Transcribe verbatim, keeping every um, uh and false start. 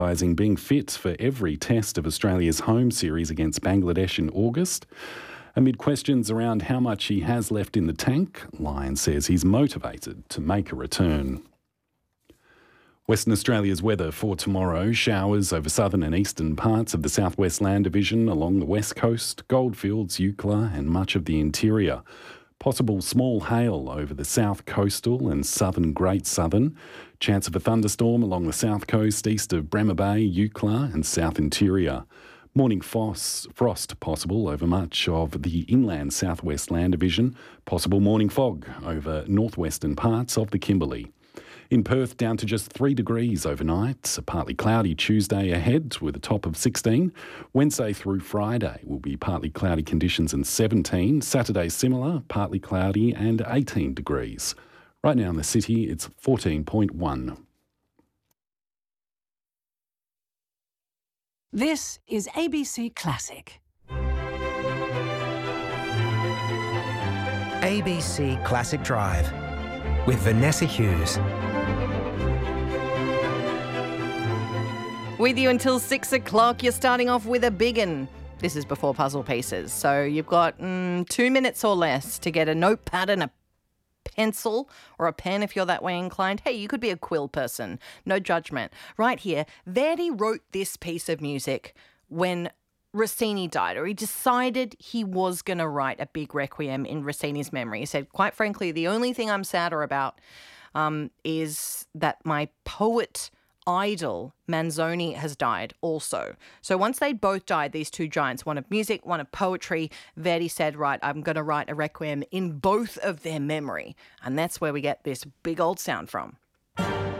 being fit for every test of Australia's home series against Bangladesh in August. Amid questions around how much he has left in the tank, Lyon says he's motivated to make a return. Western Australia's weather for tomorrow: showers over southern and eastern parts of the Southwest Land Division along the west coast, Goldfields, Eucla and much of the interior. Possible small hail over the south coastal and southern Great Southern. Chance of a thunderstorm along the south coast, east of Bremer Bay, Eucla and south interior. Morning frost, frost possible over much of the inland Southwest Land Division. Possible morning fog over northwestern parts of the Kimberley. In Perth, down to just three degrees overnight. A partly cloudy Tuesday ahead with a top of sixteen. Wednesday through Friday will be partly cloudy conditions and seventeen. Saturday similar, partly cloudy and eighteen degrees. Right now in the city, it's fourteen point one. This is A B C Classic. A B C Classic Drive with Vanessa Hughes. With you until six o'clock, you're starting off with a big one. This is before puzzle pieces. So you've got mm, two minutes or less to get a notepad and a pencil or a pen if you're that way inclined. Hey, you could be a quill person. No judgment. Right here, Verdi wrote this piece of music when Rossini died, or he decided he was going to write a big requiem in Rossini's memory. He said, quite frankly, the only thing I'm sadder about um, is that my poet idol Manzoni has died also. So once they both died, these two giants, one of music, one of poetry, Verdi said, right, I'm going to write a requiem in both of their memory. And that's where we get this big old sound from.